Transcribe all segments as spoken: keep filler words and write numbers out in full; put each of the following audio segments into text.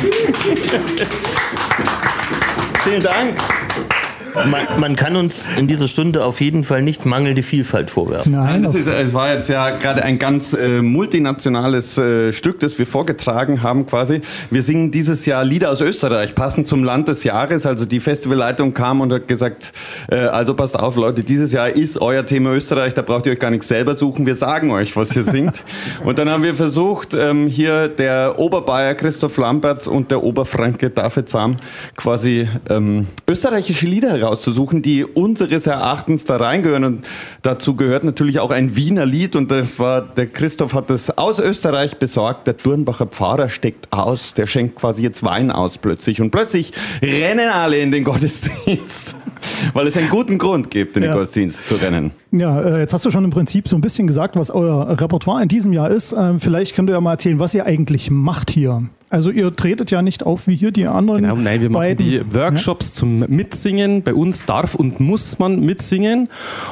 Vielen Dank. Man, man kann uns in dieser Stunde auf jeden Fall nicht mangelnde Vielfalt vorwerfen. Nein, das ist, es war jetzt ja gerade ein ganz äh, multinationales äh, Stück, das wir vorgetragen haben quasi. Wir singen dieses Jahr Lieder aus Österreich, passend zum Land des Jahres. Also die Festivalleitung kam und hat gesagt, äh, also passt auf Leute, dieses Jahr ist euer Thema Österreich, da braucht ihr euch gar nichts selber suchen, wir sagen euch, was ihr singt. Und dann haben wir versucht, ähm, hier der Oberbayer Christoph Lamberts und der Oberfranke David Sam quasi ähm, österreichische Lieder rauszusuchen, die unseres Erachtens da reingehören. Und dazu gehört natürlich auch ein Wiener Lied. Und das war, der Christoph hat das aus Österreich besorgt. Der Durnbacher Pfarrer steckt aus. Der schenkt quasi jetzt Wein aus plötzlich. Und plötzlich rennen alle in den Gottesdienst. Weil es einen guten Grund gibt, in den ja. Gottesdienst zu rennen. Ja, jetzt hast du schon im Prinzip so ein bisschen gesagt, was euer Repertoire in diesem Jahr ist. Vielleicht könnt ihr ja mal erzählen, was ihr eigentlich macht hier. Also ihr tretet ja nicht auf wie hier die anderen. Genau, nein, wir machen beiden. die Workshops ja. zum Mitsingen. Bei uns darf und muss man mitsingen.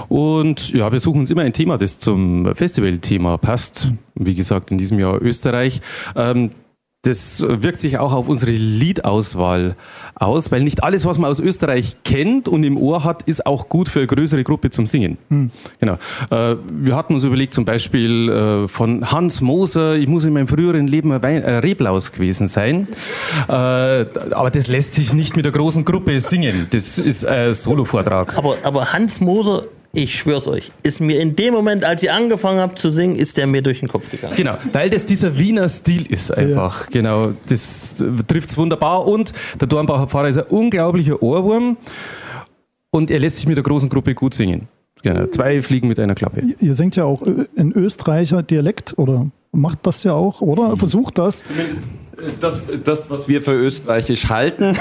Und ja, wir suchen uns immer ein Thema, das zum Festivalthema passt. Wie gesagt, in diesem Jahr Österreich. Ähm, Das wirkt sich auch auf unsere Liedauswahl aus, weil nicht alles, was man aus Österreich kennt und im Ohr hat, ist auch gut für eine größere Gruppe zum Singen. Hm. Genau. Äh, wir hatten uns überlegt, zum Beispiel äh, von Hans Moser, ich muss in meinem früheren Leben ein Wein, äh, Reblaus gewesen sein. Äh, aber das lässt sich nicht mit einer großen Gruppe singen. Das ist ein Solo-Vortrag. Aber, aber Hans Moser, ich schwör's euch, ist mir in dem Moment, als ihr angefangen habt zu singen, ist der mir durch den Kopf gegangen. Genau, weil das dieser Wiener Stil ist einfach. Ja. Genau, das trifft's wunderbar. Und der Dornbacher Pfarrer ist ein unglaublicher Ohrwurm und er lässt sich mit der großen Gruppe gut singen. Genau, zwei Fliegen mit einer Klappe. Ihr singt ja auch in Österreicher Dialekt oder macht das ja auch, oder? Versucht das. Das, das, was wir für österreichisch halten.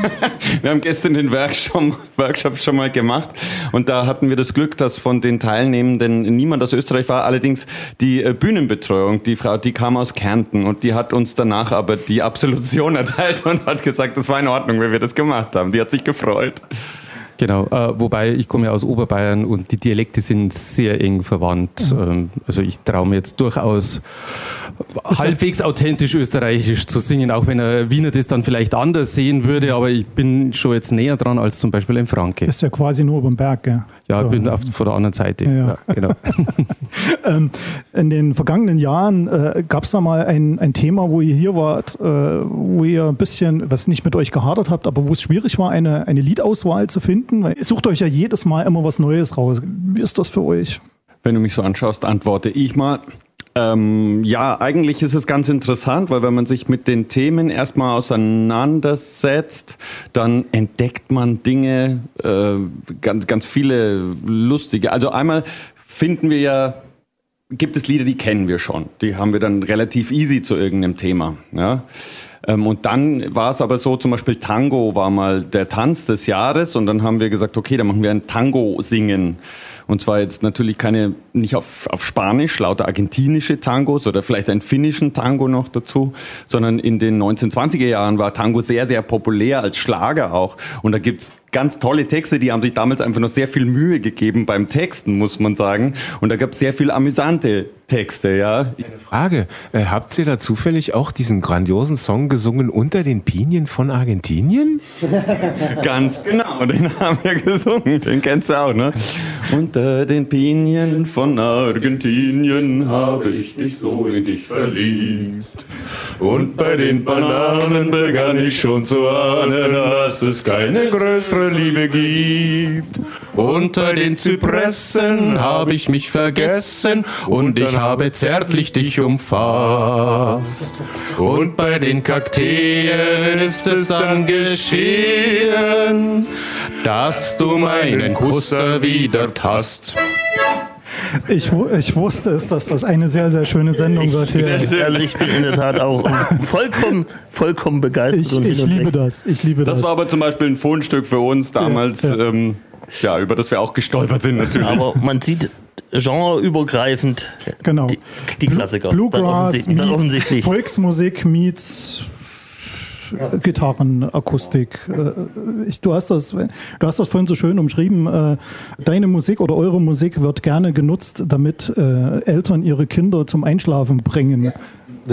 Wir haben gestern den Workshop, Workshop schon mal gemacht und da hatten wir das Glück, dass von den Teilnehmenden niemand aus Österreich war. Allerdings die Bühnenbetreuung, die Frau, die kam aus Kärnten und die hat uns danach aber die Absolution erteilt und hat gesagt, das war in Ordnung, wenn wir das gemacht haben. Die hat sich gefreut. Genau, äh, wobei ich komme ja aus Oberbayern und die Dialekte sind sehr eng verwandt. Mhm. Ähm, also ich traue mir jetzt durchaus halbwegs authentisch österreichisch zu singen, auch wenn ein Wiener das dann vielleicht anders sehen würde, aber ich bin schon jetzt näher dran als zum Beispiel ein Franke. Ist ja quasi nur über den Berg, gell? Ja, so. Ich bin auf, von der anderen Seite. Ja. Ja, genau. ähm, in den vergangenen Jahren äh, gab es da mal ein, ein Thema, wo ihr hier wart, äh, wo ihr ein bisschen, was nicht mit euch gehadert habt, aber wo es schwierig war, eine, eine Liedauswahl zu finden. Weil ihr sucht euch ja jedes Mal immer was Neues raus. Wie ist das für euch? Wenn du mich so anschaust, antworte ich mal. Ähm, ja, eigentlich ist es ganz interessant, weil wenn man sich mit den Themen erstmal auseinandersetzt, dann entdeckt man Dinge, äh, ganz, ganz viele lustige. Also einmal finden wir ja, gibt es Lieder, die kennen wir schon. Die haben wir dann relativ easy zu irgendeinem Thema. Ja? Ähm, und dann war es aber so, zum Beispiel Tango war mal der Tanz des Jahres und dann haben wir gesagt, okay, dann machen wir ein Tango-Singen. Und zwar jetzt natürlich keine, nicht auf, auf Spanisch, lauter argentinische Tangos oder vielleicht einen finnischen Tango noch dazu, sondern in den neunzehnhundertzwanziger Jahren war Tango sehr, sehr populär als Schlager auch. Und da gibt's ganz tolle Texte, die haben sich damals einfach noch sehr viel Mühe gegeben beim Texten, muss man sagen. Und da gab es sehr viel amüsante Texte, ja. Eine Frage, äh, habt ihr da zufällig auch diesen grandiosen Song gesungen, Unter den Pinien von Argentinien? Ganz genau, den haben wir gesungen, den kennst du auch, ne? Unter den Pinien von Argentinien habe ich dich so in dich verliebt. Und bei den Bananen begann ich schon zu ahnen, dass es keine größere Liebe gibt. Unter den Zypressen habe ich mich vergessen und ich habe zärtlich dich umfasst. Und bei den Kakteen ist es dann geschehen, dass du meinen Kuss erwidert hast. Ich, ich wusste es, dass das eine sehr, sehr schöne Sendung wird hier. Also ich bin in der Tat auch vollkommen, vollkommen begeistert. Ich, ich liebe das, ich liebe das. Das war aber zum Beispiel ein Fundstück für uns damals, ja, ja. Ähm, ja, über das wir auch gestolpert sind natürlich. Aber man sieht genreübergreifend genau. die, die Klassiker. Bluegrass, dann offensichtlich, dann offensichtlich. Volksmusik meets Gitarrenakustik. Ich, du, hast das, du hast das vorhin so schön umschrieben. Deine Musik oder eure Musik wird gerne genutzt, damit Eltern ihre Kinder zum Einschlafen bringen.